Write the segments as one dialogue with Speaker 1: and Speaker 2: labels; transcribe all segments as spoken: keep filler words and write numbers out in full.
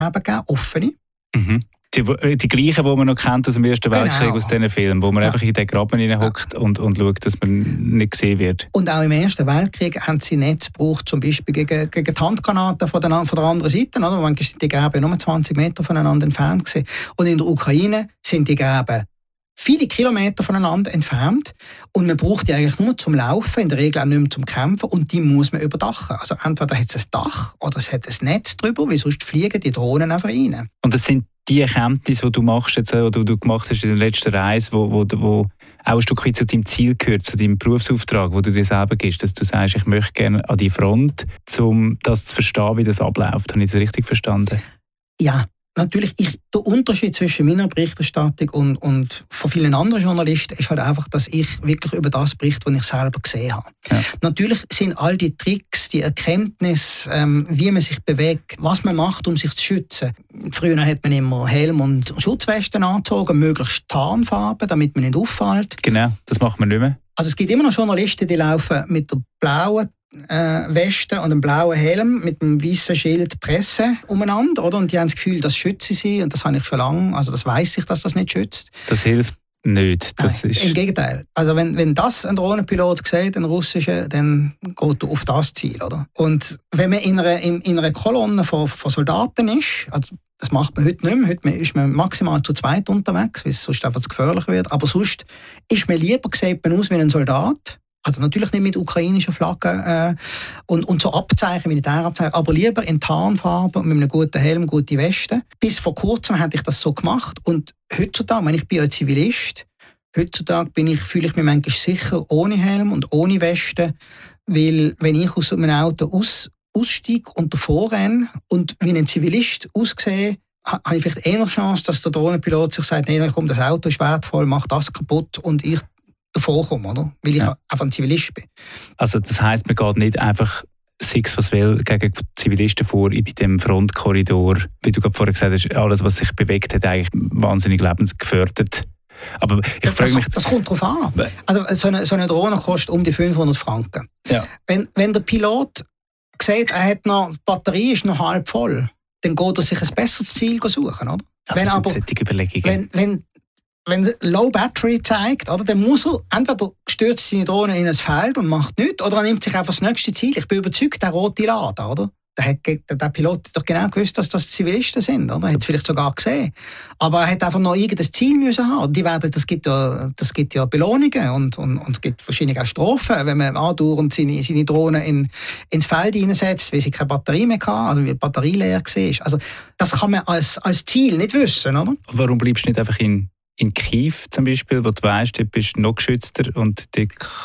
Speaker 1: gegeben, offene.
Speaker 2: Mhm. Die, die gleichen, die man noch kennt aus dem Ersten Weltkrieg, genau. Aus diesen Filmen, wo man ja. einfach in den Graben hineinhockt ja. und, und schaut, dass man nicht gesehen wird.
Speaker 1: Und auch im Ersten Weltkrieg haben sie Netz gebraucht, zum Beispiel gegen, gegen die Handgranaten von der, von der anderen Seite. Oder? Manchmal sind die Gräben nur zwanzig Meter voneinander entfernt gewesen. Und in der Ukraine sind die Gräben viele Kilometer voneinander entfernt und man braucht die eigentlich nur zum Laufen, in der Regel auch nicht mehr zum Kämpfen und die muss man überdachen. Also entweder hat es ein Dach oder es hat ein Netz drüber, weil sonst fliegen die Drohnen einfach rein.
Speaker 2: Und das sind die Erkenntnisse, die du machst, jetzt, oder die du gemacht hast in der letzten Reise, wo, wo, wo auch ein Stück weit zu deinem Ziel gehört, zu deinem Berufsauftrag, wo du dir selber gibst, dass du sagst, ich möchte gerne an die Front, um das zu verstehen, wie das abläuft. Habe ich das richtig verstanden?
Speaker 1: Ja. Natürlich, ich, der Unterschied zwischen meiner Berichterstattung und, und von vielen anderen Journalisten ist halt einfach, dass ich wirklich über das berichte, was ich selber gesehen habe. Ja. Natürlich sind all die Tricks, die Erkenntnisse, ähm, wie man sich bewegt, was man macht, um sich zu schützen. Früher hat man immer Helm und Schutzwesten angezogen, möglichst Tarnfarben, damit man nicht auffällt.
Speaker 2: Genau, das macht man nicht mehr.
Speaker 1: Also es gibt immer noch Journalisten, die laufen mit der blauen Äh, Weste und einem blauen Helm mit einem weißen Schild Presse umeinander, oder? Und die haben das Gefühl, das schütze sie und das habe ich schon lange, also das weiss ich, dass das nicht schützt.
Speaker 2: Das hilft nicht. Das
Speaker 1: Nein,
Speaker 2: ist
Speaker 1: im Gegenteil. Also wenn, wenn das ein Drohnenpilot sieht, ein russischer, dann geht er auf das Ziel, oder? Und wenn man in einer, in, in einer Kolonne von, von Soldaten ist, also das macht man heute nicht mehr. Heute ist man maximal zu zweit unterwegs, weil es sonst einfach zu gefährlich wird. Aber sonst ist man lieber, sieht man aus wie ein Soldat. Also natürlich nicht mit ukrainischen Flaggen äh, und, und so Abzeichen, Militärabzeichen, aber lieber in Tarnfarbe und mit einem guten Helm, gute Weste. Bis vor kurzem hätte ich das so gemacht und heutzutage, wenn ich bin ein Zivilist, heutzutage bin ich, fühle ich mich manchmal sicher ohne Helm und ohne Weste, weil wenn ich aus meinem Auto aus, aussteige und davor renne und wie ein Zivilist aussehe, habe ich vielleicht eher eine Chance, dass der Drohnenpilot sich sagt, nein, komm, das Auto ist wertvoll, mach das kaputt und ich davor komme, oder? Weil ich ja. einfach ein Zivilist bin.
Speaker 2: Also das heisst, man geht nicht einfach sechs was will gegen Zivilisten vor in dem Frontkorridor. Wie du gerade vorher gesagt hast, alles, was sich bewegt hat, eigentlich wahnsinnig lebensgefördert. Aber ich
Speaker 1: das,
Speaker 2: frage mich...
Speaker 1: Das kommt darauf an. Also so eine, so eine Drohne kostet um die fünfhundert Franken.
Speaker 2: Ja.
Speaker 1: Wenn, wenn der Pilot sieht, er hat noch, die Batterie ist noch halb voll, dann geht er sich ein besseres Ziel suchen, oder?
Speaker 2: Ja, wenn aber, Überlegungen.
Speaker 1: Wenn, wenn Wenn Low Battery zeigt, oder, dann muss er, entweder stürzt seine Drohne in ein Feld und macht nichts, oder er nimmt sich einfach das nächste Ziel. Ich bin überzeugt, der rote Laden, oder? Der, hat, der, der Pilot hat doch genau gewusst, dass das Zivilisten sind, oder? Er hat es vielleicht sogar gesehen. Aber er hat einfach noch irgendein Ziel müssen haben. Die werden, das gibt ja, das gibt ja Belohnungen und, und, und es gibt wahrscheinlich auch Strafen, wenn man andauernd seine, seine Drohne in, ins Feld einsetzt, weil sie keine Batterie mehr hatte, also weil die Batterie leer war. Also das kann man als, als Ziel nicht wissen, oder?
Speaker 2: Warum bleibst du nicht einfach in in Kiew zum Beispiel, wo du weißt, du bist noch geschützter und du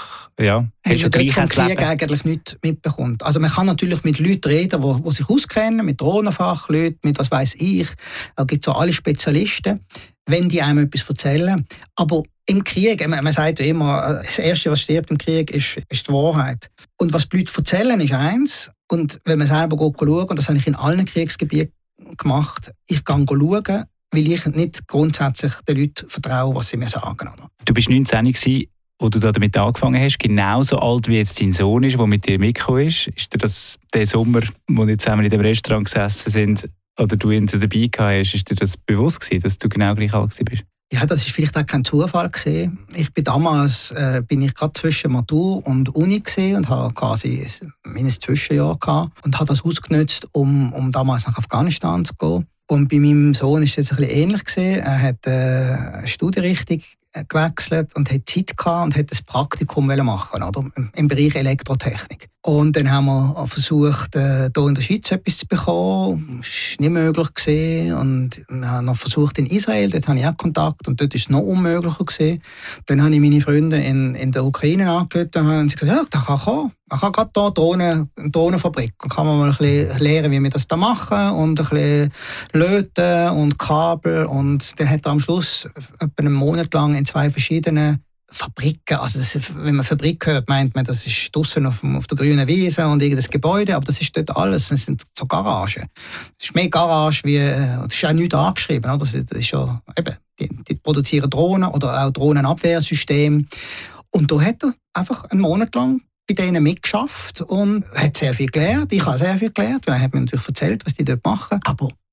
Speaker 2: ja, hast
Speaker 1: ja gleich vom Krieg eigentlich nichts mitbekommt. Also man kann natürlich mit Leuten reden, die, die sich auskennen, mit Drohnenfachleuten, mit was weiss ich. Da gibt es so alle Spezialisten, wenn die einem etwas erzählen. Aber im Krieg, man, man sagt ja immer, das Erste, was stirbt im Krieg, ist, ist die Wahrheit. Und was die Leute erzählen, ist eins. Und wenn man selber schaut, und das habe ich in allen Kriegsgebieten gemacht, ich gehe schauen, weil ich nicht grundsätzlich den Leuten vertraue, was sie mir sagen. Oder?
Speaker 2: Du bist neunzehn gewesen, als du damit angefangen hast, genauso alt wie jetzt dein Sohn ist, der mit dir mitgekommen ist. Ist dir das der Sommer, wo wir zusammen in dem Restaurant gesessen sind, oder du ihn dabei gehabt hast, ist dir das bewusst gewesen, dass du genau gleich alt bist?
Speaker 1: Ja, das ist vielleicht auch kein Zufall gewesen. Ich bin damals äh, bin ich gerade zwischen Matur und Uni gewesen und habe quasi ein Zwischenjahr gehabt und habe das ausgenutzt, um, um damals nach Afghanistan zu gehen. Und bei meinem Sohn ist es ein bisschen ähnlich gewesen. Er hat äh, eine Studienrichtung gewechselt und hat Zeit gehabt und hat ein Praktikum machen, oder? Im Bereich Elektrotechnik. Und dann haben wir versucht, äh, hier in der Schweiz etwas zu bekommen. Das war nicht möglich gewesen. Und wir haben noch versucht in Israel, dort habe ich auch Kontakt und dort war es noch unmöglicher gewesen. Dann habe ich meine Freunde in, in der Ukraine angerufen und haben gesagt, ja, da kann kommen. Man kann gerade hier Drohnen, eine Drohnenfabrik. Dann kann man mal ein bisschen lernen, wie wir das da machen und ein bisschen löten und Kabel. Und dann hat er am Schluss etwa einen Monat lang in zwei verschiedenen Fabriken, also das, wenn man Fabrik hört, meint man, das ist draussen auf, auf der grünen Wiese und irgendein Gebäude, aber das ist dort alles, das sind so Garagen. Das ist mehr Garage wie, das ist auch nichts angeschrieben, oder? Das ist ja, eben, die, die produzieren Drohnen oder auch Drohnenabwehrsysteme. Und da hat er einfach einen Monat lang bei denen mitgeschafft und hat sehr viel gelernt. Ich habe sehr viel gelernt, weil er hat mir natürlich erzählt, was die dort machen. Aber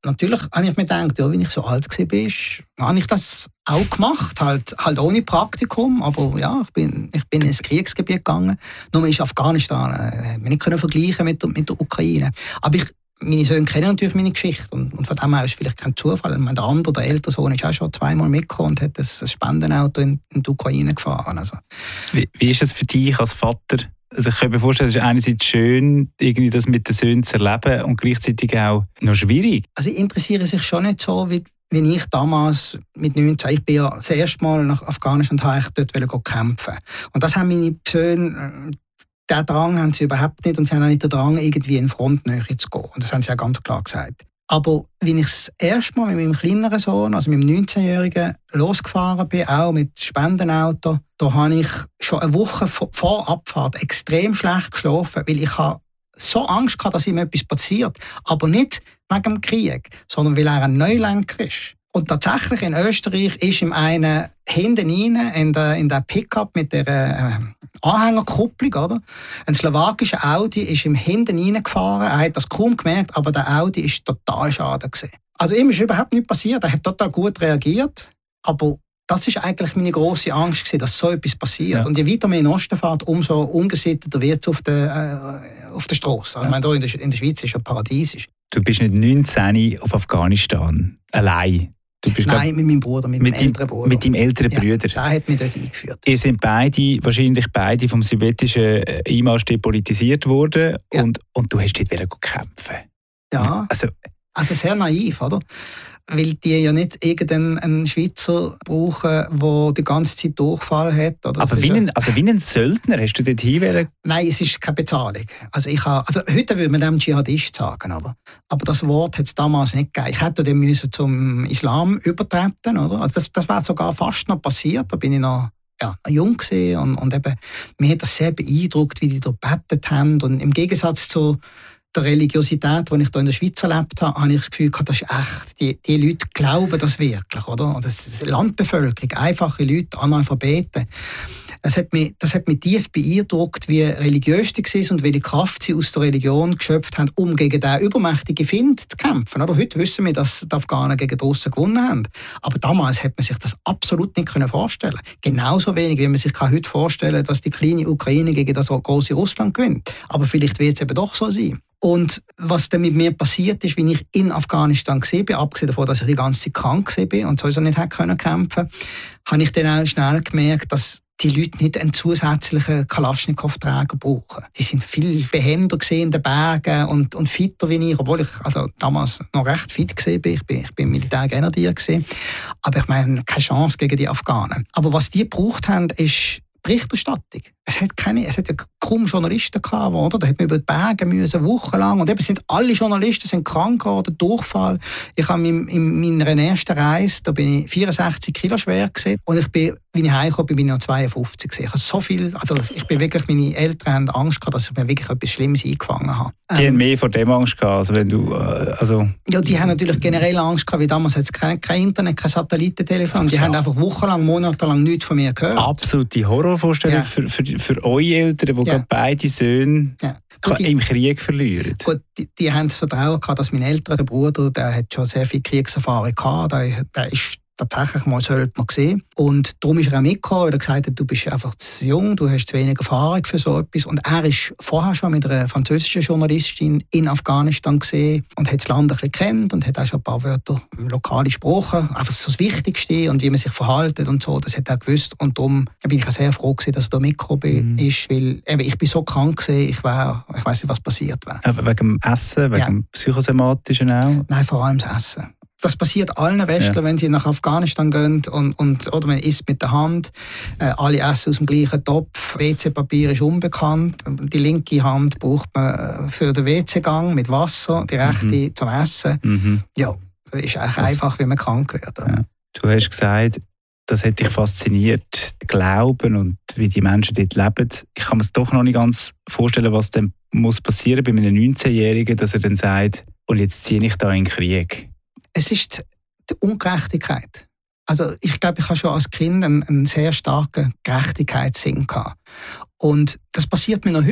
Speaker 1: natürlich habe ich mir gedacht, ja, wenn ich so alt war, habe ich das auch gemacht, halt, halt ohne Praktikum, aber ja, ich bin, ich bin ins Kriegsgebiet gegangen. Nur ist Afghanistan, äh, wir nicht können vergleichen mit der, mit der Ukraine. Aber ich, meine Söhne kennen natürlich meine Geschichte und, und von dem her ist es vielleicht kein Zufall. Meine, der andere, der ältere Sohn, ist auch schon zweimal mitgekommen und hat ein, ein Spendenauto in, in die Ukraine gefahren. Also.
Speaker 2: Wie, wie ist es für dich als Vater? Also ich kann mir vorstellen, es ist einerseits schön, irgendwie das mit den Söhnen zu erleben und gleichzeitig auch noch schwierig.
Speaker 1: Also ich interessiere sich schon nicht so, wie, wie ich damals mit neunzehn, ich bin ja das erste Mal nach Afghanistan und wollte dort kämpfen. Und das haben meine Söhne, den Drang haben sie überhaupt nicht und sie haben auch nicht den Drang, irgendwie in Frontnähe zu gehen. Und das haben sie ja ganz klar gesagt. Aber wenn ich das erste Mal mit meinem kleineren Sohn, also mit dem neunzehnjährigen, losgefahren bin, auch mit Spendenauto, da habe ich schon eine Woche vor Abfahrt extrem schlecht geschlafen, weil ich habe so Angst hatte, dass ihm etwas passiert. Aber nicht wegen dem Krieg, sondern weil er ein Neulenker ist. Und tatsächlich in Österreich ist ihm einer hinten rein in der, in der Pickup mit der äh, Anhängerkupplung, oder? Ein slowakischer Audi ist ihm hinten reingefahren. Er hat das kaum gemerkt, aber der Audi ist total schade gewesen. Also ihm ist überhaupt nichts passiert. Er hat total gut reagiert. Aber das ist eigentlich meine grosse Angst gewesen, dass so etwas passiert. Ja. Und je weiter man in den Osten fährt, umso ungesitteter wird es auf der, äh, auf der Straße. Also, ja. Ich meine, hier in der, in der Schweiz ist ja paradiesisch.
Speaker 2: Du bist nicht neunzehn auf Afghanistan allein. Du bist
Speaker 1: Nein, grad, mit meinem Bruder, mit, mit meinem älteren Bruder.
Speaker 2: Mit deinem älteren ja, Bruder.
Speaker 1: Der hat mich dort eingeführt.
Speaker 2: Ihr sind beide, wahrscheinlich beide vom sowjetischen Einmarsch depolitisiert worden ja. und, und du hast dort wieder kämpfen.
Speaker 1: Ja, also, also sehr naiv, oder? Weil die ja nicht irgendeinen Schweizer brauchen, der die ganze Zeit Durchfall hat. Oder
Speaker 2: aber wie ein, also wie ein Söldner hast du dort hin?
Speaker 1: Nein, es ist keine Bezahlung. Also ich habe, also heute würde man dem Dschihadist sagen, aber, aber das Wort hat es damals nicht gegeben. Ich hätte dann müssen zum Islam übertreten, oder? Also das, das wäre sogar fast noch passiert. Da bin ich noch ja, jung gewesen und, und eben, mich hat das sehr beeindruckt, wie die da gebetet haben. Und im Gegensatz zu der Religiosität, die ich hier in der Schweiz erlebt habe, habe ich das Gefühl, das ist echt. Die, die Leute glauben das wirklich, oder? Das ist Landbevölkerung, einfache Leute, Analphabeten. Das hat mich, das hat mich tief beeindruckt, wie religiös die waren und welche Kraft sie aus der Religion geschöpft haben, um gegen diesen übermächtigen Find zu kämpfen. Oder? Heute wissen wir, dass die Afghanen gegen die Russen gewonnen haben. Aber damals hätte man sich das absolut nicht vorstellen können. Genauso wenig, wie man sich heute vorstellen kann, dass die kleine Ukraine gegen das große Russland gewinnt. Aber vielleicht wird es eben doch so sein. Und was dann mit mir passiert ist, wie ich in Afghanistan war, abgesehen davon, dass ich die ganze Zeit krank war und sowieso nicht kämpfen konnte, habe ich dann auch schnell gemerkt, dass die Leute nicht einen zusätzlichen Kalaschnikow-Träger brauchen. Die sind viel behender in den Bergen und, und fitter wie ich, obwohl ich also damals noch recht fit war. Ich bin, ich bin Militärgrenadier gewesen. Aber ich meine, keine Chance gegen die Afghanen. Aber was die gebraucht haben, ist Berichterstattung. Es hat keine, es hat ja kaum Journalisten gehabt, oder? Da hat man über die Berge müssen, wochenlang. Und eben sind alle Journalisten sind krank geworden, Durchfall. Ich habe in, in meiner ersten Reise, da bin ich vierundsechzig Kilo schwer gewesen. Und ich bin, wie ich heimgekommen bin, bin ich noch zweiundfünfzig gewesen. Ich habe so viel, also ich bin wirklich, meine Eltern haben Angst gehabt, dass ich mir wirklich etwas Schlimmes eingefangen habe.
Speaker 2: Die ähm, haben mehr vor dem Angst gehabt, also wenn du, also...
Speaker 1: Ja, die haben natürlich generell Angst gehabt, weil damals hat es kein, kein Internet, kein Satellitentelefon. Die haben einfach wochenlang, monatelang nichts von mir gehört.
Speaker 2: Absolute Horrorvorstellung ja. für, für für eure Eltern, die ja. beide Söhne ja. die, im Krieg verlieren.
Speaker 1: Gut, die, die haben das Vertrauen gehabt, dass mein älterer Bruder, der hat schon sehr viel Kriegserfahrung gehabt, der, der ist tatsächlich mal Söldner gesehen. Und darum ist er auch mitgekommen, weil er gesagt hat, du bist einfach zu jung, du hast zu wenig Erfahrung für so etwas. Und er ist vorher schon mit einer französischen Journalistin in Afghanistan gesehen und hat das Land ein bisschen kennt und hat auch schon ein paar Wörter lokal gesprochen. Einfach so das Wichtigste und wie man sich verhält und so, das hat er gewusst. Und darum bin ich auch sehr froh gewesen, dass er da mitgekommen mhm. ist, weil eben, ich bin so krank gewesen, ich, wär, ich weiss nicht, was passiert wäre.
Speaker 2: Aber wegen dem Essen, wegen ja. dem Psychosomatischen auch?
Speaker 1: Nein, vor allem das Essen. Das passiert allen Westlern, ja. wenn sie nach Afghanistan gehen und, und, oder man isst mit der Hand. Äh, alle essen aus dem gleichen Topf. W C-Papier ist unbekannt. Die linke Hand braucht man für den W C-Gang mit Wasser, die rechte mhm. zum Essen. Mhm. Ja, das ist eigentlich das, einfach, wie man krank wird.
Speaker 2: Ja. Du hast gesagt, das hat dich fasziniert, der Glauben und wie die Menschen dort leben. Ich kann mir doch noch nicht ganz vorstellen, was dann muss passieren bei einem neunzehnjährigen, dass er dann sagt, und jetzt ziehe ich da in den Krieg.
Speaker 1: Es ist die Ungerechtigkeit. Also ich glaube, ich habe schon als Kind einen, einen sehr starken Gerechtigkeitssinn gehabt. Und das passiert mir noch heute.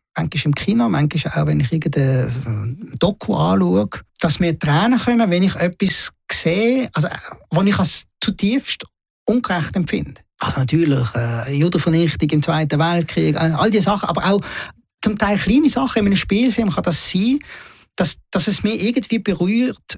Speaker 1: manchmal im Kino, manchmal auch, wenn ich irgendeine Doku anschaue, dass mir Tränen kommen, wenn ich etwas sehe, also, wo ich als zutiefst ungerecht empfinde. Also natürlich äh, Judenvernichtung im Zweiten Weltkrieg, äh, all diese Sachen, aber auch zum Teil kleine Sachen in einem Spielfilm kann das sein, dass, dass es mich irgendwie berührt.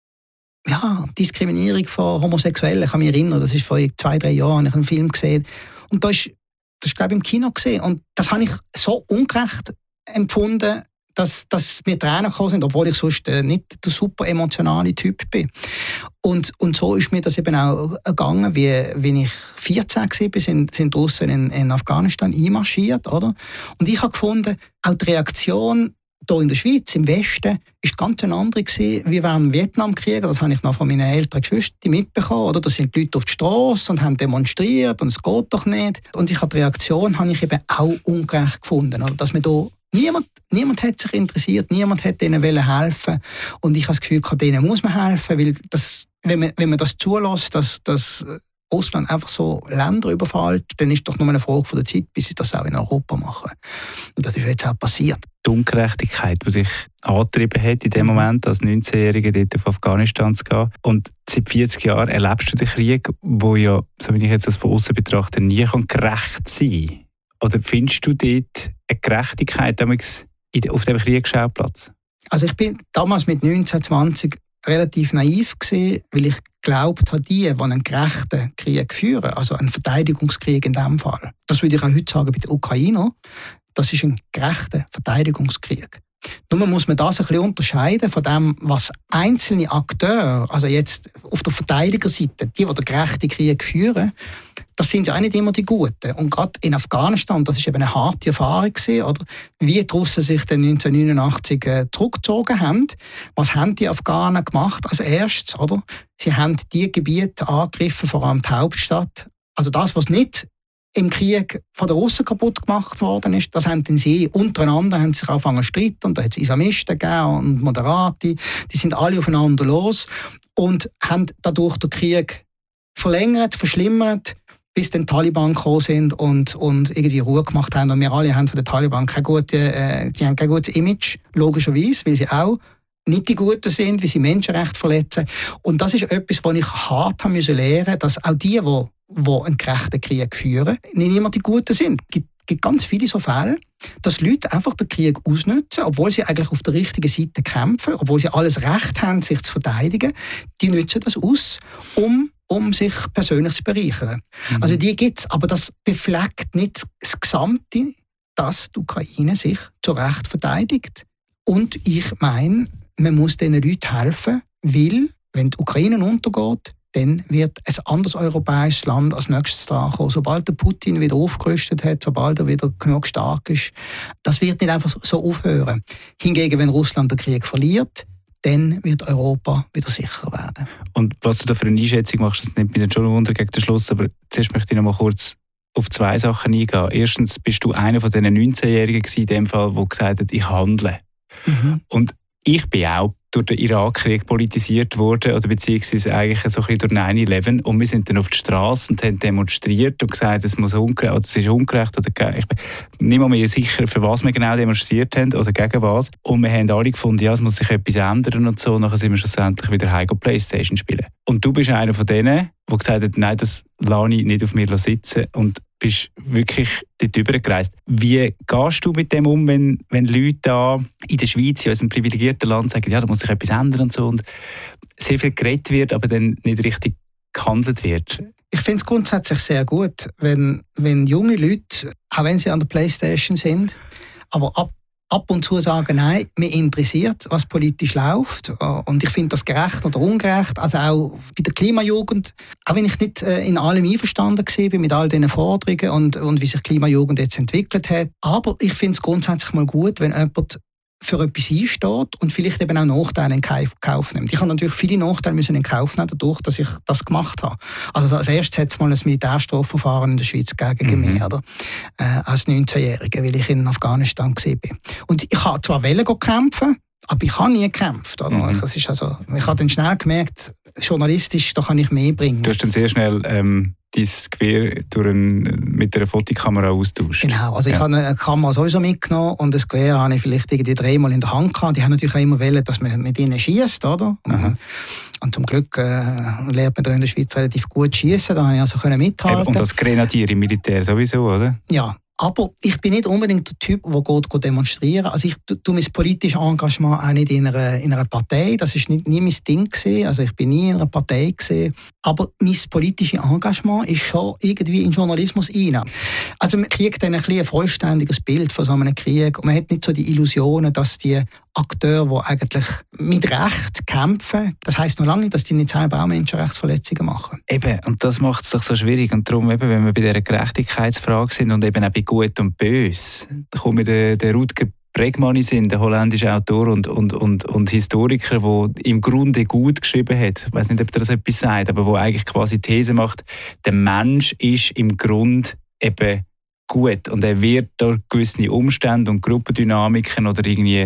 Speaker 1: Ja, Diskriminierung von Homosexuellen, ich kann mich erinnern, das ist vor zwei, drei Jahren, ich habe einen Film gesehen und da ist, das ist glaube ich im Kino gesehen und das habe ich so ungerecht empfunden, dass, dass mir Tränen gekommen sind, obwohl ich sonst äh, nicht der super emotionale Typ bin. Und, und so ist mir das eben auch gegangen, wie, wie ich vierzehn war, sind, sind Russen in, in Afghanistan einmarschiert, oder? Und ich habe gefunden, auch die Reaktion hier in der Schweiz, im Westen, ist ganz eine andere gewesen, wie während dem Vietnamkrieg. Das habe ich noch von meinen älteren Geschwistern mitbekommen. Oder? Da sind die Leute auf die Straße und haben demonstriert und es geht doch nicht. Und ich habe die Reaktion habe ich eben auch ungerecht gefunden. Oder? Dass man da niemand, niemand hat sich interessiert, niemand hat ihnen helfen. Und ich habe das Gefühl, denen muss man helfen, weil das, wenn, man, wenn man das zulässt, dass, dass Russland einfach so Länder überfällt, dann ist doch nur eine Frage von der Zeit, bis sie das auch in Europa machen. Und das ist jetzt auch passiert.
Speaker 2: Die Ungerechtigkeit, die dich angetrieben hat, in dem Moment als neunzehnjähriger dort auf Afghanistan zu gehen. Und seit vierzig Jahren erlebst du den Krieg, wo ja, so wie ich jetzt das von außen betrachte, nie gerecht sein kann. Oder findest du dort eine Gerechtigkeit auf dem Kriegsschauplatz?
Speaker 1: Also ich bin damals mit neunzehn, zwanzig relativ naiv gewesen, weil ich glaubt habe, die, die einen gerechten Krieg führen, also einen Verteidigungskrieg in diesem Fall, das würde ich auch heute sagen bei den Ukrainern, das ist ein gerechter Verteidigungskrieg. Nur muss man das ein bisschen unterscheiden von dem, was einzelne Akteure, also jetzt auf der Verteidigerseite, die, die den gerechten Krieg führen, das sind ja auch nicht immer die Guten. Und gerade in Afghanistan, das ist eben eine harte Erfahrung gewesen, oder? Wie die Russen sich dann neunzehnhundertneunundachtzig äh, zurückgezogen haben. Was haben die Afghanen gemacht als erstes, oder? Sie haben die Gebiete angegriffen, vor allem die Hauptstadt. Also das, was nicht im Krieg von den Russen kaputt gemacht worden ist, das haben sie untereinander haben sich angefangen zu streiten und da hat es Islamisten gegeben und Moderate, die sind alle aufeinander los und haben dadurch den Krieg verlängert, verschlimmert, bis dann die Taliban gekommen sind und, und irgendwie Ruhe gemacht haben. Und wir alle haben von den Taliban kein gutes, äh, die haben kein gutes Image, logischerweise, weil sie auch nicht die Guten sind, wie sie Menschenrechte verletzen. Und das ist etwas, was ich hart haben müssen lernen, dass auch die, die, die einen gerechten Krieg führen, nicht immer die Guten sind. Es gibt, gibt ganz viele so Fälle, dass Leute einfach den Krieg ausnutzen, obwohl sie eigentlich auf der richtigen Seite kämpfen, obwohl sie alles Recht haben, sich zu verteidigen. Die nutzen das aus, um um sich persönlich zu bereichern. Mhm. Also die gibt es, aber das befleckt nicht das Gesamte, dass die Ukraine sich zu Recht verteidigt. Und ich meine, man muss diesen Leuten helfen, weil, wenn die Ukraine untergeht, dann wird ein anderes europäisches Land als nächstes dran kommen. Sobald der Putin wieder aufgerüstet hat, sobald er wieder genug stark ist, das wird nicht einfach so aufhören. Hingegen, wenn Russland den Krieg verliert, dann wird Europa wieder sicherer werden.
Speaker 2: Und was du da für eine Einschätzung machst, das nimmt mich dann schon Wunder gegen den Schluss, aber zuerst möchte ich noch mal kurz auf zwei Sachen eingehen. Erstens bist du einer von diesen neunzehnjährigen in dem Fall, der gesagt hat, ich handle. Mhm. Und ich bin auch durch den Irakkrieg politisiert worden, oder beziehungsweise eigentlich so ein bisschen durch neun elf. Und wir sind dann auf die Straße und haben demonstriert und gesagt, es muss ungerecht, oder es ist ungerecht, oder ich bin nicht mal mehr sicher, für was wir genau demonstriert haben oder gegen was. Und wir haben alle gefunden, ja, es muss sich etwas ändern und so. Und dann sind wir schlussendlich wieder heim und Playstation spielen. Und du bist einer von denen, der gesagt hat, nein, das lasse ich nicht auf mir sitzen und bist wirklich dort übergereist. Wie gehst du mit dem um, wenn, wenn Leute da in der Schweiz, in unserem privilegierten Land, sagen, ja, da muss sich etwas ändern und so, und sehr viel geredet wird, aber dann nicht richtig gehandelt wird?
Speaker 1: Ich finde es grundsätzlich sehr gut, wenn, wenn junge Leute, auch wenn sie an der Playstation sind, aber ab ab und zu sagen, nein, mich interessiert, was politisch läuft. Und ich finde das gerecht oder ungerecht. Also auch bei der Klimajugend, auch wenn ich nicht in allem einverstanden war mit all diesen Forderungen und, und wie sich die Klimajugend jetzt entwickelt hat. Aber ich finde es grundsätzlich mal gut, wenn jemand für etwas einsteht und vielleicht eben auch Nachteile in Kauf nimmt. Ich habe natürlich viele Nachteile müssen in Kauf nehmen, dadurch, dass ich das gemacht habe. Also als erstes hat es mal ein Militärstrafverfahren in der Schweiz gegen mich, mhm. oder? Äh, als neunzehnjähriger, weil ich in Afghanistan war. Und ich habe zwar wollen kämpfen, aber ich habe nie gekämpft. Oder? Mhm. Das ist also, ich habe dann schnell gemerkt, journalistisch, da kann ich mehr bringen.
Speaker 2: Du hast dann sehr schnell ähm, dein Gewehr durch ein, mit einer Fotokamera austauscht.
Speaker 1: Genau, also
Speaker 2: ja.
Speaker 1: ich habe eine Kamera sowieso mitgenommen und das Gewehr habe ich vielleicht irgendwie dreimal in der Hand gehabt. Die haben natürlich auch immer wollen, dass man mit ihnen schießt, oder?
Speaker 2: Aha.
Speaker 1: Und zum Glück äh, lernt man da in der Schweiz relativ gut schießen, da konnte ich also können mithalten.
Speaker 2: Und als Grenadier im Militär sowieso, oder?
Speaker 1: Ja. Aber ich bin nicht unbedingt der Typ, der geht, geht demonstrieren. Also ich tue mein politisches Engagement auch nicht in einer, in einer Partei. Das war nie mein Ding gewesen. Also ich bin nie in einer Partei gewesen. Aber mein politisches Engagement ist schon irgendwie in Journalismus rein. Also man kriegt dann ein, ein vollständiges Bild von so einem Krieg. Und man hat nicht so die Illusionen, dass die Akteure, die eigentlich mit Recht kämpfen, das heisst noch lange nicht, dass die nicht selber auch Menschenrechtsverletzungen machen.
Speaker 2: Eben, und das macht es doch so schwierig. Und darum, eben, wenn wir bei dieser Gerechtigkeitsfrage sind und eben auch bei Gut und Böse, da kommt mir der, der Rutger Bregmann in Sinn, der holländische Autor und, und, und, und Historiker, der im Grunde gut geschrieben hat. Ich weiß nicht, ob er das etwas sagt, aber der eigentlich quasi die These macht, der Mensch ist im Grunde eben gut und er wird durch gewisse Umstände und Gruppendynamiken oder irgendwie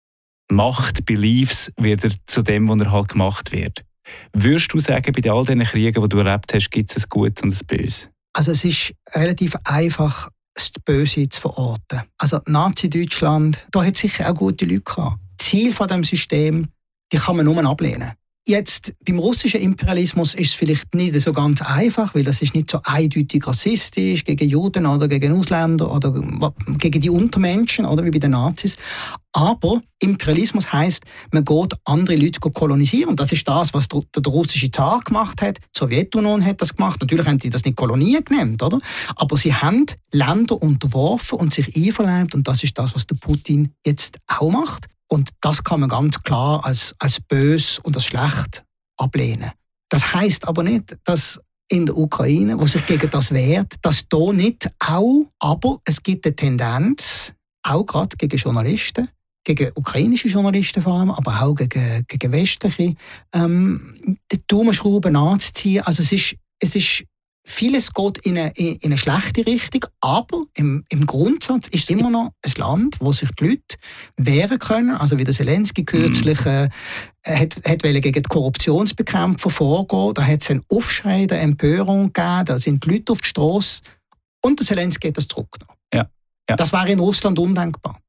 Speaker 2: Macht, Beliefs, wird er zu dem, was er halt gemacht wird. Würdest du sagen, bei all diesen Kriegen, die du erlebt hast, gibt es ein Gutes und ein Böses?
Speaker 1: Also es ist relativ einfach, das Böse zu verorten. Also Nazi-Deutschland, da hat es sicher auch gute Leute gehabt. Das Ziel von diesem System, die kann man nur ablehnen. Jetzt, beim russischen Imperialismus ist es vielleicht nicht so ganz einfach, weil das ist nicht so eindeutig rassistisch gegen Juden oder gegen Ausländer oder gegen die Untermenschen, oder wie bei den Nazis. Aber Imperialismus heisst, man geht andere Leute kolonisieren. Und das ist das, was der, der russische Zar gemacht hat. Die Sowjetunion hat das gemacht. Natürlich haben die das nicht Kolonien genannt, oder? Aber sie haben Länder unterworfen und sich einverleibt. Und das ist das, was der Putin jetzt auch macht. Und das kann man ganz klar als, als böse und als schlecht ablehnen. Das heisst aber nicht, dass in der Ukraine, wo sich gegen das wehrt, dass da nicht auch, aber es gibt eine Tendenz, auch gerade gegen Journalisten, gegen ukrainische Journalisten vor allem, aber auch gegen, gegen westliche, ähm, die Daumenschrauben anzuziehen. Also es ist, es ist vieles geht in eine, in eine schlechte Richtung, aber im, im Grundsatz ist es immer noch ein Land, wo sich die Leute wehren können. Also wie der Zelensky kürzlich äh, hat, hat gegen die Korruptionsbekämpfer vorgehen. Da hat es einen Aufschrei, eine Empörung gegeben, da sind die Leute auf die Strasse und der Zelensky hat das zurückgenommen.
Speaker 2: Ja, ja.
Speaker 1: Das wäre in Russland undenkbar.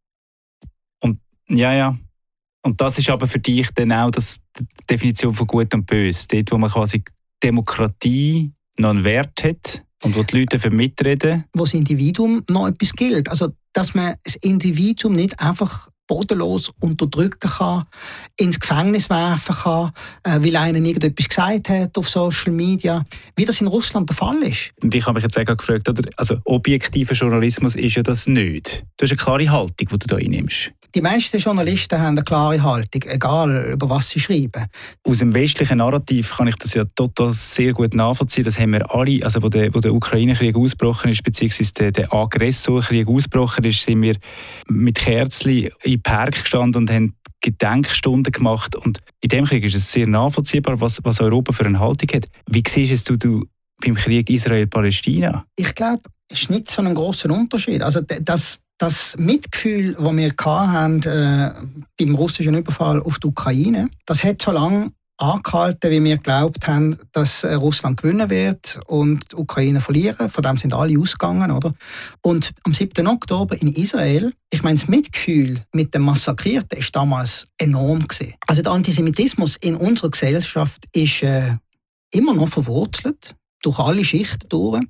Speaker 2: Und, ja, ja. Und das ist aber für dich dann auch das, die Definition von Gut und Böse. Dort, wo man quasi Demokratie noch einen Wert hat und wo die Leute dafür mitreden. Wo
Speaker 1: das Individuum noch etwas gilt. Also, dass man das Individuum nicht einfach bodenlos unterdrücken kann, ins Gefängnis werfen kann, äh, weil einer irgendetwas gesagt hat auf Social Media, wie das in Russland der Fall ist.
Speaker 2: Und ich habe mich jetzt auch gefragt, oder? Also objektiver Journalismus ist ja das nicht. Du hast eine klare Haltung, die du da einnimmst.
Speaker 1: Die meisten Journalisten haben eine klare Haltung, egal über was sie schreiben.
Speaker 2: Aus dem westlichen Narrativ kann ich das ja total sehr gut nachvollziehen. Das haben wir alle, also wo der, wo der Ukraine-Krieg ausgebrochen ist, beziehungsweise der, der Aggressorkrieg ausgebrochen ist, sind wir mit Kerzen im Park gestanden und haben Gedenkstunden gemacht. Und in dem Krieg ist es sehr nachvollziehbar, was, was Europa für eine Haltung hat. Wie siehst du, du beim Krieg Israel-Palästina?
Speaker 1: Ich glaube, es ist nicht so ein grosser Unterschied. Also das Das Mitgefühl, das wir hatten, äh, beim russischen Überfall auf die Ukraine, das hat so lange angehalten, wie wir geglaubt haben, dass äh, Russland gewinnen wird und die Ukraine verlieren. Von dem sind alle ausgegangen, oder? Und am siebten Oktober in Israel, ich meine, das Mitgefühl mit den Massakrierten ist damals enorm gewesen. Also der Antisemitismus in unserer Gesellschaft ist äh, immer noch verwurzelt. Durch alle Schichten durch.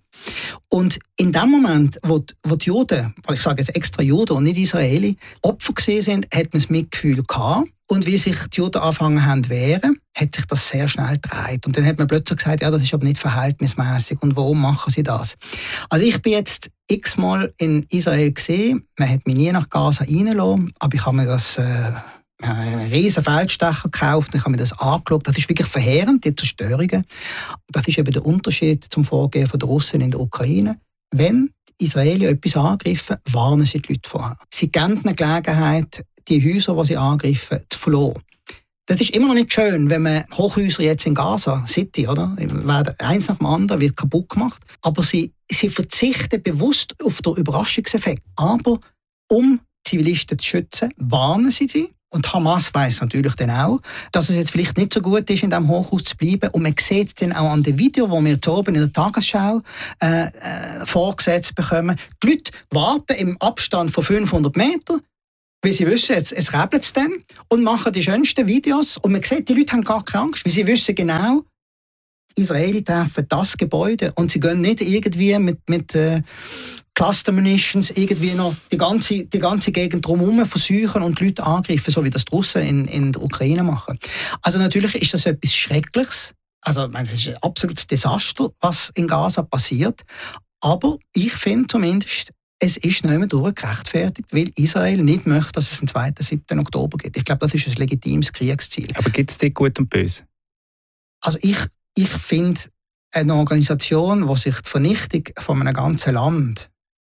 Speaker 1: Und in dem Moment, wo die, wo die Juden, ich sage jetzt extra Juden und nicht Israeli, Opfer gesehen sind, hat man das Mitgefühl gehabt. Und wie sich die Juden angefangen haben zu wehren, hat sich das sehr schnell gedreht. Und dann hat man plötzlich gesagt, ja, das ist aber nicht verhältnismäßig. Und warum machen sie das? Also ich bin jetzt x-mal in Israel gesehen. Man hat mich nie nach Gaza reingelassen, aber ich habe mir das äh, einen riesen Feldstecher gekauft und ich habe mir das angeschaut. Das ist wirklich verheerend, die Zerstörungen. Das ist eben der Unterschied zum Vorgehen der Russen in der Ukraine. Wenn die Israelis etwas angreifen, warnen sie die Leute vorher. Sie geben eine Gelegenheit, die Häuser, die sie angreifen, zu verlieren. Das ist immer noch nicht schön, wenn man Hochhäuser jetzt in Gaza City, oder? Eins nach dem anderen wird kaputt gemacht. Aber sie, sie verzichten bewusst auf den Überraschungseffekt. Aber um Zivilisten zu schützen, warnen sie sie. Und Hamas weiss natürlich dann auch, dass es jetzt vielleicht nicht so gut ist, in diesem Hochhaus zu bleiben. Und man sieht dann auch an dem Video, das wir jetzt oben in der Tagesschau äh, äh, vorgesetzt bekommen, die Leute warten im Abstand von fünfhundert Metern, weil sie wissen, jetzt, jetzt rebelt es dann, und machen die schönsten Videos. Und man sieht, die Leute haben gar keine Angst, weil sie wissen genau, die Israelis treffen das Gebäude und sie gehen nicht irgendwie mit, mit äh, Cluster Munitions irgendwie noch die ganze, die ganze Gegend drumherum versuchen und die Leute angreifen, so wie das die Russen in, in der Ukraine machen. Also natürlich ist das etwas Schreckliches. Also ich meine, es ist ein absolutes Desaster, was in Gaza passiert. Aber ich finde zumindest, es ist nicht mehr durchgerechtfertigt, weil Israel nicht möchte, dass es einen zweiten siebten Oktober gibt. Ich glaube, das ist ein legitimes Kriegsziel.
Speaker 2: Aber gibt es dort Gut und Böse?
Speaker 1: Also ich, ich finde, eine Organisation, die sich die Vernichtung von einem ganzen Land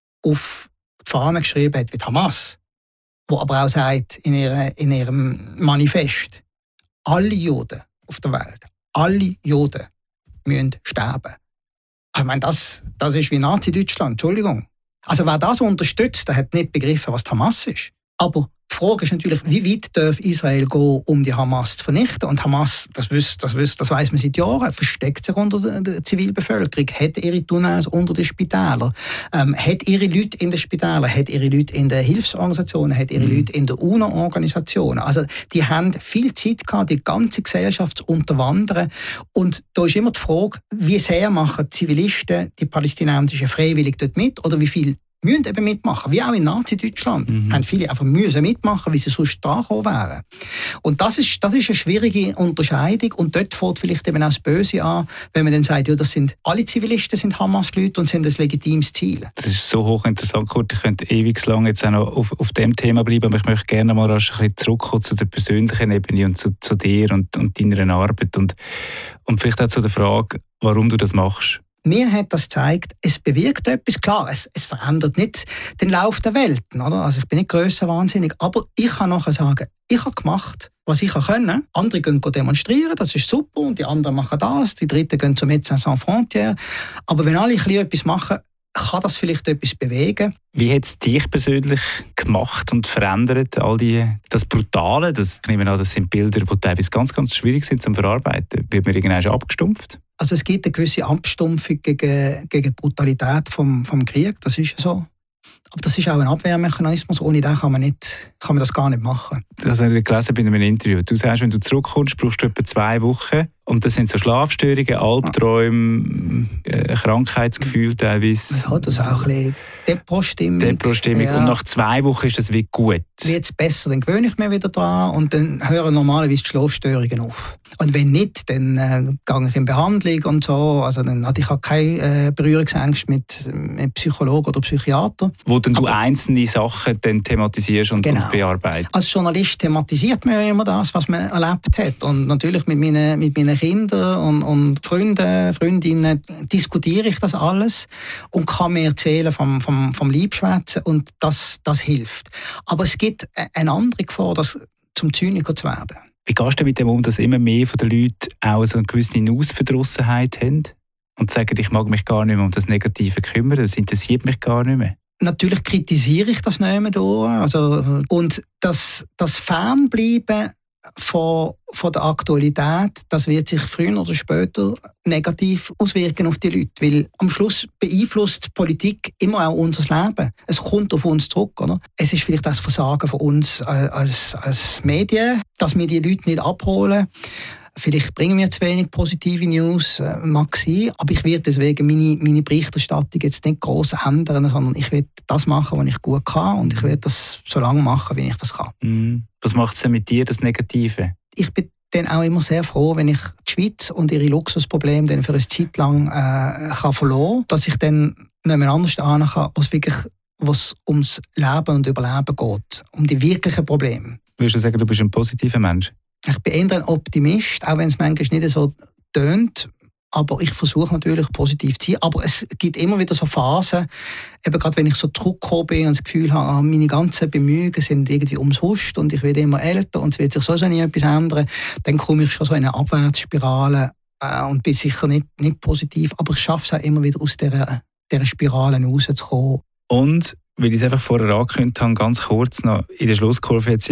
Speaker 1: auf die Fahne geschrieben hat, wie die Hamas, die aber auch sagt in, ihre, in ihrem Manifest, alle Juden auf der Welt, alle Juden müssen sterben. Ich meine, das, das ist wie Nazi-Deutschland, Entschuldigung. Also wer das unterstützt, der hat nicht begriffen, was die Hamas ist. Aber die Frage ist natürlich, wie weit darf Israel gehen, um die Hamas zu vernichten? Und Hamas, das, weiss, das, weiss, das weiss man seit Jahren, versteckt sich unter der Zivilbevölkerung, hat ihre Tunnels unter den Spitälern, ähm, hat ihre Leute in den Spitälern, hat ihre Leute in den Hilfsorganisationen, hat ihre mhm. Leute in den UNO-Organisationen. Also die haben viel Zeit gehabt, die ganze Gesellschaft zu unterwandern. Und da ist immer die Frage, wie sehr machen die Zivilisten, die Palästinensischen, freiwillig dort mit oder wie viel müssen eben mitmachen. Wie auch in Nazi-Deutschland mhm. haben viele einfach müssen mitmachen, weil sie sonst dran gekommen wären. Und das ist, das ist eine schwierige Unterscheidung. Und dort fängt vielleicht eben auch das Böse an, wenn man dann sagt, ja, das sind, alle Zivilisten sind Hamas-Leute und sind ein legitimes Ziel. Das
Speaker 2: ist so hochinteressant, Kurt. Ich könnte ewig lang jetzt auch noch auf, auf dem Thema bleiben, aber ich möchte gerne mal ein bisschen zurückkommen zu der persönlichen Ebene und zu, zu dir und, und deiner Arbeit. Und, und vielleicht auch zu der Frage, warum du das machst.
Speaker 1: Mir hat das gezeigt, es bewirkt etwas. Klar, es, es verändert nicht den Lauf der Welt. Oder? Also ich bin nicht grössenwahnsinnig, aber ich kann nachher sagen, ich habe gemacht, was ich können. Andere gehen demonstrieren, das ist super, und die anderen machen das, die Dritten gehen zum Médecins Sans Frontières. Aber wenn alle ein bisschen etwas machen, kann das vielleicht etwas bewegen.
Speaker 2: Wie hat es dich persönlich gemacht und verändert? All die, das Brutale, das, ich nehme an, das sind Bilder, die teilweise ganz, ganz schwierig sind zum Verarbeiten. Wird man irgendwann abgestumpft?
Speaker 1: Also es gibt eine gewisse Abstumpfung gegen, gegen die Brutalität vom, vom Krieg, das ist so. Aber das ist auch ein Abwehrmechanismus, ohne den kann man, nicht, kann man das gar nicht machen.
Speaker 2: Das habe ich gelesen bei einem Interview. Du sagst, wenn du zurückkommst, brauchst du etwa zwei Wochen. Und das sind so Schlafstörungen, Albträume, äh, Krankheitsgefühl teilweise.
Speaker 1: Ja, das ist auch ein bisschen Depro-Stimmung.
Speaker 2: Depro-Stimmung. Ja. Und nach zwei Wochen ist das wie gut.
Speaker 1: Wird es besser, dann gewöhne ich mich wieder dran und dann hören normalerweise die Schlafstörungen auf. Und wenn nicht, dann äh, gehe ich in Behandlung und so. Also dann hatte ich auch keine äh, Berührungsängste mit, mit Psychologen oder Psychiater.
Speaker 2: Wo dann du Aber, einzelne Sachen dann thematisierst und, genau. und bearbeitest.
Speaker 1: Als Journalist thematisiert man ja immer das, was man erlebt hat. Und natürlich mit meinen, mit meinen Kindern und, und Freunden, Freundinnen diskutiere ich das alles und kann mir erzählen vom, vom, vom Liebschwätzen, und das, das hilft. Aber es gibt eine andere Gefahr, das zum Zyniker zu werden.
Speaker 2: Wie gehst du mit dem um, dass immer mehr von den Leuten auch so eine gewisse Ausverdrossenheit haben und sagen, ich mag mich gar nicht mehr um das Negative kümmern, das interessiert mich gar nicht mehr?
Speaker 1: Natürlich kritisiere ich das nicht mehr durch. Also, und das, das Fernbleiben von, von der Aktualität, das wird sich früher oder später negativ auswirken auf die Leute, weil am Schluss beeinflusst Politik immer auch unser Leben. Es kommt auf uns zurück. Oder? Es ist vielleicht das Versagen von uns als, als Medien, dass wir die Leute nicht abholen. Vielleicht bringen wir zu wenig positive News, äh, mag sein, aber ich werde deswegen meine, meine Berichterstattung jetzt nicht gross ändern, sondern ich werde das machen, was ich gut kann, und ich werde das so lange machen, wie ich das kann.
Speaker 2: Mm. Was macht es denn mit dir, das Negative?
Speaker 1: Ich bin dann auch immer sehr froh, wenn ich die Schweiz und ihre Luxusprobleme dann für eine Zeit lang äh, kann verlassen, dass ich dann nicht mehr anders hin kann, als wirklich, was ums Leben und Überleben geht, um die wirklichen Probleme.
Speaker 2: Würdest du sagen, du bist ein positiver Mensch?
Speaker 1: Ich bin eher ein Optimist, auch wenn es manchmal nicht so tönt. Aber ich versuche natürlich positiv zu sein. Aber es gibt immer wieder so Phasen, eben gerade wenn ich so zurückgekommen bin und das Gefühl habe, meine ganzen Bemühungen sind irgendwie umsonst und ich werde immer älter und es wird sich sowieso nie etwas ändern, dann komme ich schon so in eine Abwärtsspirale äh, und bin sicher nicht, nicht positiv. Aber ich schaffe es auch immer wieder, aus dieser, dieser Spirale rauszukommen.
Speaker 2: Und, weil ich es einfach vorher angekündigt habe, ganz kurz noch, in der Schlusskurve jetzt ja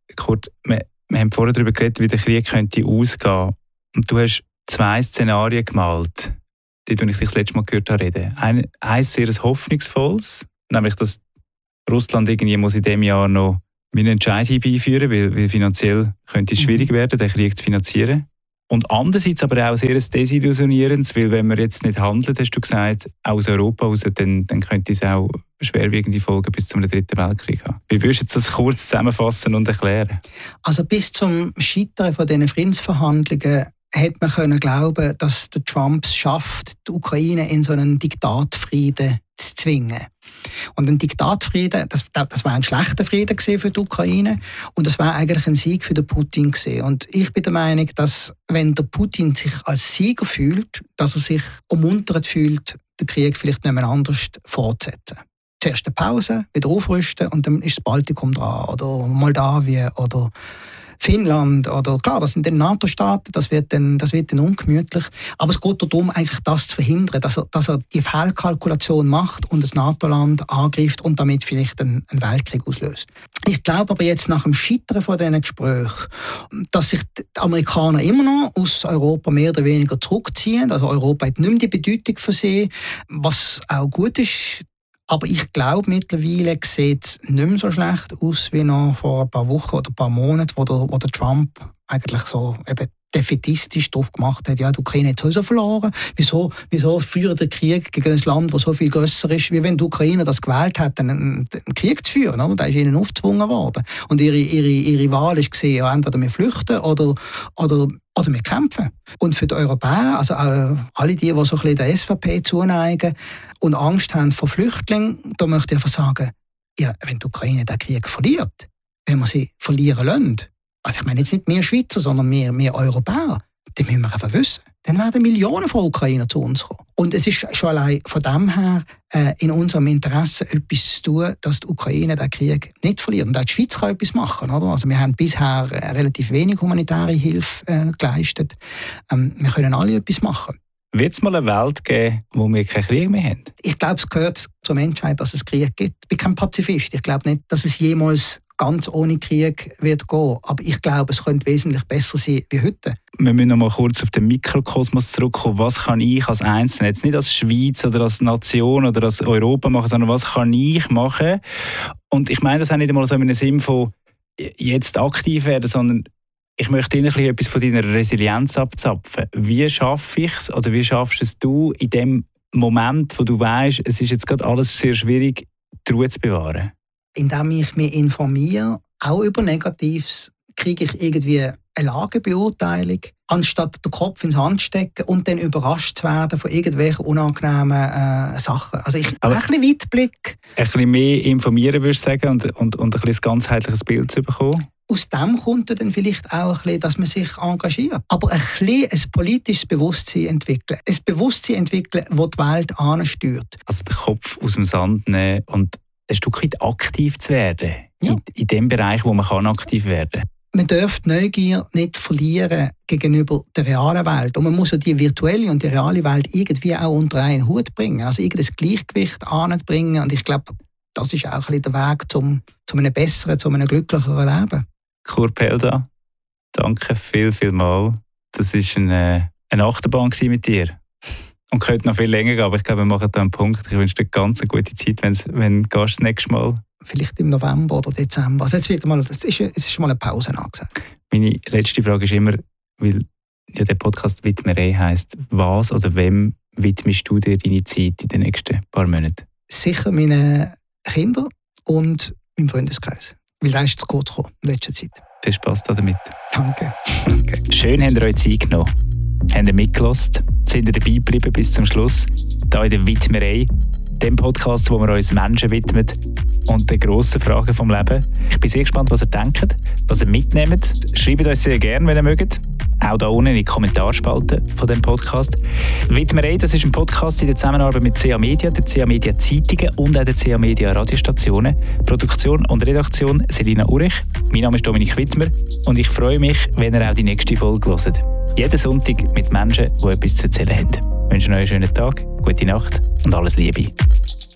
Speaker 2: Kurt, wir, wir haben vorher darüber geredet, wie der Krieg könnte ausgehen. Und du hast zwei Szenarien gemalt, die ich dich das letzte Mal gehört habe reden. Ein, ein sehr hoffnungsvolles, nämlich, dass Russland irgendwie muss in diesem Jahr noch einen Entscheid herbeiführen, weil, weil finanziell könnte es schwierig werden, den Krieg zu finanzieren. Und andererseits aber auch sehr desillusionierendes, weil wenn wir jetzt nicht handeln, hast du gesagt, aus Europa raus, dann, dann könnte es auch schwerwiegende Folgen bis zum Dritten Weltkrieg haben. Wie würdest du das kurz zusammenfassen und erklären? Also bis zum Scheitern von diesen Friedensverhandlungen hätte man können glauben, dass der Trump es schafft, die Ukraine in so einen Diktatfrieden zu zwingen. Und ein Diktatfrieden, das, das war ein schlechter Frieden für die Ukraine und das war eigentlich ein Sieg für den Putin gewesen. Und ich bin der Meinung, dass wenn der Putin sich als Sieger fühlt, dass er sich ermuntert fühlt, den Krieg vielleicht nicht mehr anders fortzusetzen. Zuerst eine Pause, wieder aufrüsten und dann ist das Baltikum dran oder Moldawien oder Finnland oder klar, das sind dann NATO-Staaten, das wird dann, das wird dann ungemütlich. Aber es geht darum, eigentlich das zu verhindern, dass er, dass er die Fehlkalkulation macht und das NATO-Land angreift und damit vielleicht einen, einen Weltkrieg auslöst. Ich glaube aber jetzt nach dem Scheitern von diesen Gesprächen, dass sich die Amerikaner immer noch aus Europa mehr oder weniger zurückziehen. Also Europa hat nicht mehr die Bedeutung für sie, was auch gut ist. Aber ich glaube, mittlerweile sieht es nicht mehr so schlecht aus wie noch vor ein paar Wochen oder ein paar Monaten, wo der, wo der Trump eigentlich so eben defätististisch drauf gemacht hat, ja, die Ukraine hat sowieso verloren. Wieso, wieso führt der Krieg gegen ein Land, das so viel grösser ist, wie wenn die Ukraine das gewählt hat, einen, einen Krieg zu führen? Oder? Da ist ihnen aufgezwungen worden. Und ihre, ihre, ihre Wahl war, ja, entweder wir flüchten oder, oder, oder wir kämpfen. Und für die Europäer, also äh, alle die, die so ein bisschen der S V P zuneigen und Angst haben vor Flüchtlingen, da möchte ich einfach sagen, ja, wenn die Ukraine den Krieg verliert, wenn wir sie verlieren lassen, also ich meine jetzt nicht mehr Schweizer, sondern mehr, mehr Europäer, dann müssen wir einfach wissen, dann werden Millionen von Ukrainer zu uns kommen. Und es ist schon allein von dem her äh, in unserem Interesse etwas zu tun, dass die Ukraine den Krieg nicht verliert. Und auch die Schweiz kann etwas machen. Oder? Also wir haben bisher äh, relativ wenig humanitäre Hilfe äh, geleistet. Ähm, wir können alle etwas machen. Wird es mal eine Welt geben, wo wir keinen Krieg mehr haben? Ich glaube, es gehört zur Menschheit, dass es Krieg gibt. Ich bin kein Pazifist. Ich glaube nicht, dass es jemals ganz ohne Krieg wird gehen. Aber ich glaube, es könnte wesentlich besser sein wie heute. Wir müssen noch mal kurz auf den Mikrokosmos zurückkommen. Was kann ich als Einzelner, jetzt nicht als Schweiz oder als Nation oder als Europa machen, sondern was kann ich machen? Und ich meine das auch nicht einmal so in einem Sinn von jetzt aktiv werden, sondern ich möchte Ihnen etwas von deiner Resilienz abzapfen. Wie schaffe ich es oder wie schaffst es du in dem Moment, wo du weißt, es ist jetzt gerade alles sehr schwierig, die Ruhe zu bewahren? Indem ich mich informiere, auch über Negatives, kriege ich irgendwie eine Lagebeurteilung, anstatt den Kopf ins Hand zu stecken und dann überrascht zu werden von irgendwelchen unangenehmen äh, Sachen. Also ich habe ein bisschen Weitblick. Ein bisschen mehr informieren, würdest du sagen, und, und, und ein bisschen ganzheitliches Bild zu bekommen? Aus dem kommt dann vielleicht auch ein bisschen, dass man sich engagiert. Aber ein bisschen ein politisches Bewusstsein entwickeln. Ein Bewusstsein entwickeln, das die Welt ansteuert. Also den Kopf aus dem Sand nehmen und ein Stück weit aktiv zu werden. Ja. In, in dem Bereich, wo man kann aktiv werden kann. Man darf die Neugier nicht verlieren gegenüber der realen Welt. Und man muss ja die virtuelle und die reale Welt irgendwie auch unter einen Hut bringen. Also irgendein Gleichgewicht anbringen. Und ich glaube, das ist auch ein bisschen der Weg zum, zu einem besseren, zu einem glücklicheren Leben. Kurt Pelda, danke viel, viel mal. Das war eine, eine Achterbahn mit dir. Und könnte noch viel länger gehen, aber ich glaube, wir machen da einen Punkt. Ich wünsche dir eine ganz gute Zeit, wenn du das nächste Mal. Vielleicht im November oder Dezember. Also jetzt wird mal, es ist, ist schon mal eine Pause angesagt. Meine letzte Frage ist immer, weil ja der Podcast «Widmerei» heisst, was oder wem widmest du dir deine Zeit in den nächsten paar Monaten? Sicher meinen Kindern und meinem Freundeskreis. Weil das ist zu kurz gekommen in letzter Zeit. Viel Spass damit. Danke. Danke. Schön, habt ihr euch Zeit genommen. Habt ihr mitgehört? Sind ihr dabei geblieben bis zum Schluss? Hier in der «Widmerei», dem Podcast, wo wir uns Menschen widmen und den grossen Fragen vom Leben. Ich bin sehr gespannt, was ihr denkt, was ihr mitnehmt. Schreibt uns sehr gerne, wenn ihr mögt. Auch da unten in die Kommentarspalte von dem Podcast. «Widmerei», das ist ein Podcast in der Zusammenarbeit mit C A Media, der C A Media Zeitungen und auch der C A Media Radiostationen. Produktion und Redaktion Selina Urich. Mein Name ist Dominik Widmer und ich freue mich, wenn ihr auch die nächste Folge hört. Jeden Sonntag mit Menschen, die etwas zu erzählen haben. Ich wünsche euch einen schönen Tag, gute Nacht und alles Liebe.